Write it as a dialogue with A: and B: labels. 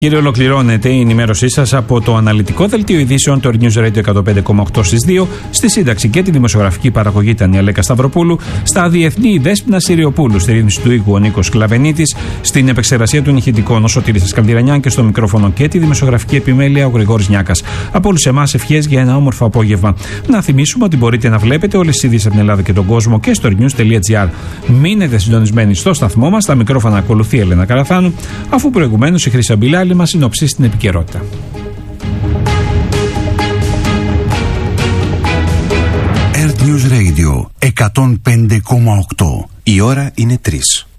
A: Κύριε, ολοκληρώνεται η ενημέρωσή σας από το αναλυτικό δελτίο ειδήσεων του News Radio 105,8 στις 2. Στη σύνταξη και τη δημοσιογραφική παραγωγή ήταν η Αλέκα Σταυροπούλου. Στα διεθνή η Δέσποινα Συριοπούλου. Στη ρύθμιση του οίκου ο Νίκος Κλαβενίτης. Στην επεξεργασία των ηχητικών ο Σωτήρης Σκανδυρανιάν και στο μικρόφωνο και τη δημοσιογραφική επιμέλεια ο Γρηγόρης Νιάκας. Από όλους εμάς ευχές για ένα όμορφο απόγευμα. Να θυμίσουμε ότι μπορείτε να βλέπετε όλες τις ειδήσεις από την Ελλάδα και τον κόσμο και στο news.gr. Μείνετε συντονισμένοι στο σταθμό μας. Στα μικρόφωνα ακολουθεί η Ελένα Καραθάνου, αφού προηγουμένως η Χρύσα Μπιλάλη μας συνοψίσει την επικαιρότητα.
B: Earth News Radio 105,8. Η ώρα είναι 3.